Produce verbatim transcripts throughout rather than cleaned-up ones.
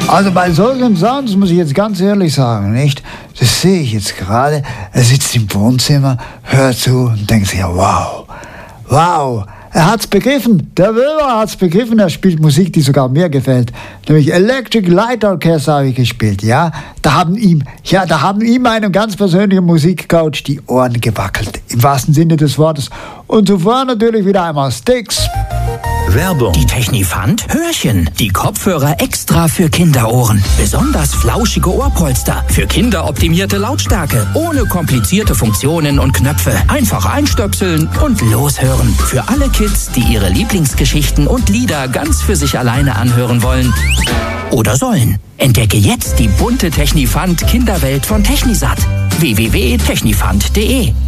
Also bei solchen Sounds muss ich jetzt ganz ehrlich sagen, nicht? Das sehe ich jetzt gerade. Er sitzt im Wohnzimmer, hört zu und denkt sich, ja, wow, wow. Er hat's begriffen, der Wöber hat's begriffen, er spielt Musik, die sogar mir gefällt. Nämlich Electric Light Orchestra habe ich gespielt, ja. Da haben ihm, ja, da haben ihm einem ganz persönlichen Musikcoach die Ohren gewackelt, im wahrsten Sinne des Wortes. Und zuvor natürlich wieder einmal Styx. Werbung. Die Technifant Hörchen. Die Kopfhörer extra für Kinderohren. Besonders flauschige Ohrpolster. Für kinderoptimierte Lautstärke. Ohne komplizierte Funktionen und Knöpfe. Einfach einstöpseln und loshören. Für alle Kids, die ihre Lieblingsgeschichten und Lieder ganz für sich alleine anhören wollen. Oder sollen. Entdecke jetzt die bunte Technifant Kinderwelt von Technisat. w w w punkt technifant punkt d e.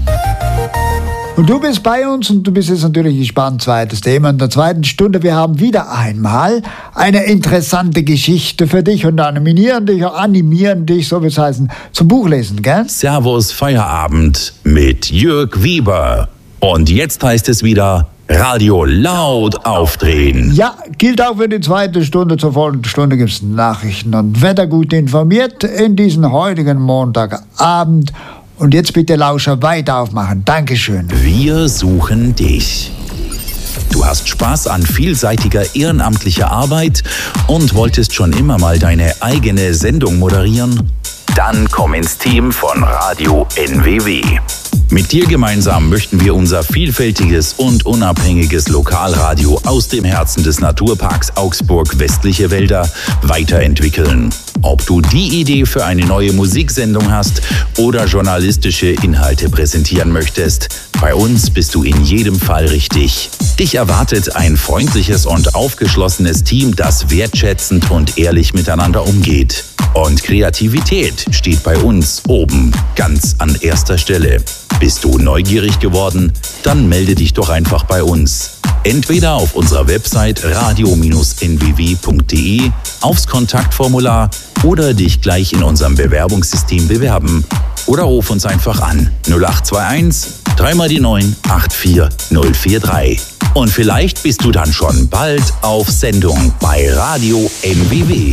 Und du bist bei uns und du bist jetzt natürlich gespannt. Zweites Thema in der zweiten Stunde. Wir haben wieder einmal eine interessante Geschichte für dich und animieren dich, animieren dich, so wie es heißen, zum Buchlesen, gell? Servus Feierabend mit Jörg Weber. Und jetzt heißt es wieder Radio laut aufdrehen. Ja, gilt auch für die zweite Stunde. Zur vollen Stunde gibt es Nachrichten und Wetter gut informiert in diesen heutigen Montagabend. Und jetzt bitte Lauscher weiter aufmachen. Dankeschön. Wir suchen dich. Du hast Spaß an vielseitiger ehrenamtlicher Arbeit und wolltest schon immer mal deine eigene Sendung moderieren? Dann komm ins Team von Radio N W W. Mit dir gemeinsam möchten wir unser vielfältiges und unabhängiges Lokalradio aus dem Herzen des Naturparks Augsburg Westliche Wälder weiterentwickeln. Ob du die Idee für eine neue Musiksendung hast oder journalistische Inhalte präsentieren möchtest, bei uns bist du in jedem Fall richtig. Dich erwartet ein freundliches und aufgeschlossenes Team, das wertschätzend und ehrlich miteinander umgeht. Und Kreativität steht bei uns oben ganz an erster Stelle. Bist du neugierig geworden? Dann melde dich doch einfach bei uns. Entweder auf unserer Website radio Bindestrich n w w punkt d e, aufs Kontaktformular oder dich gleich in unserem Bewerbungssystem bewerben. Oder ruf uns einfach an null acht zwei eins, drei mal die neun, acht vier null vier drei. Und vielleicht bist du dann schon bald auf Sendung bei Radio N W W.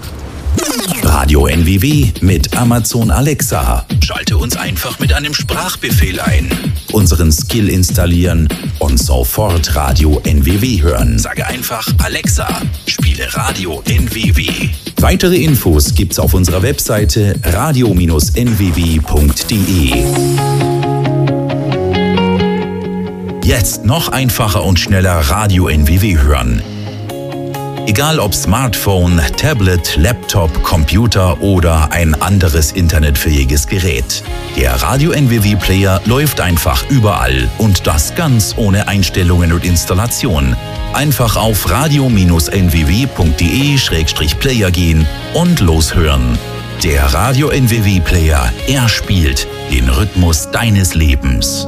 Radio N W W mit Amazon Alexa. Schalte uns einfach mit einem Sprachbefehl ein. Unseren Skill installieren und sofort Radio N W W hören. Sage einfach Alexa, spiele Radio N W W. Weitere Infos gibt's auf unserer Webseite radio Bindestrich n w w punkt d e. Jetzt noch einfacher und schneller Radio N W W hören. Egal ob Smartphone, Tablet, Laptop, Computer oder ein anderes internetfähiges Gerät. Der Radio N W W Player läuft einfach überall und das ganz ohne Einstellungen und Installation. Einfach auf radio Bindestrich n w w punkt d e Schrägstrich player gehen und loshören. Der Radio N W W Player, er spielt den Rhythmus deines Lebens.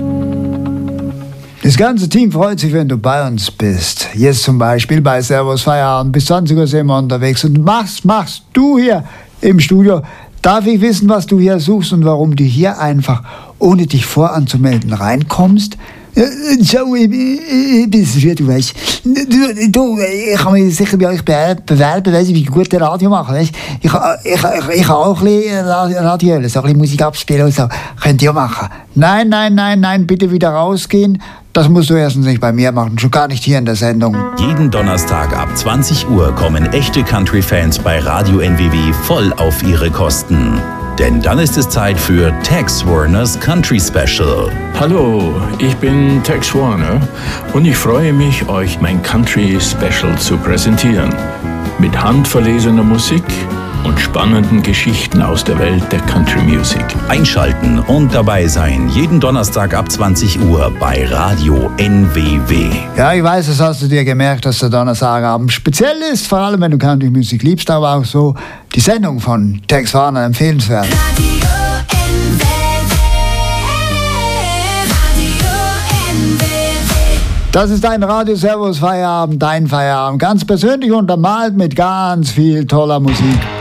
Das ganze Team freut sich, wenn du bei uns bist. Jetzt zum Beispiel bei Servus Feierabend. Bis zwanzig Uhr sind wir unterwegs. Und was machst du hier im Studio? Darf ich wissen, was du hier suchst und warum du hier einfach, ohne dich voranzumelden, reinkommst? So, ich, ich bin es, du weißt. Du, du, ich kann mich sicher bei euch bewerben, weißt, wie ich gute Radio mache. Weißt. Ich, ich, ich, ich kann auch ein bisschen Radio, so ein bisschen Musik abspielen und so. Könnt ihr machen. Nein, nein, nein, nein, bitte wieder rausgehen. Das musst du erstens nicht bei mir machen, schon gar nicht hier in der Sendung. Jeden Donnerstag ab zwanzig Uhr kommen echte Country-Fans bei Radio N W W voll auf ihre Kosten. Denn dann ist es Zeit für Tex Warners Country Special. Hallo, ich bin Tex Warner und ich freue mich, euch mein Country Special zu präsentieren. Mit handverlesener Musik und spannenden Geschichten aus der Welt der Country Music. Einschalten und dabei sein, jeden Donnerstag ab zwanzig Uhr bei Radio N W W. Ja, ich weiß, das hast du dir gemerkt, dass der Donnerstagabend speziell ist, vor allem wenn du Country Music liebst, aber auch so die Sendung von Tex Warner empfehlenswert. Radio N W W, Radio N W W. Das ist dein Radio Servus Feierabend, dein Feierabend, ganz persönlich untermalt mit ganz viel toller Musik.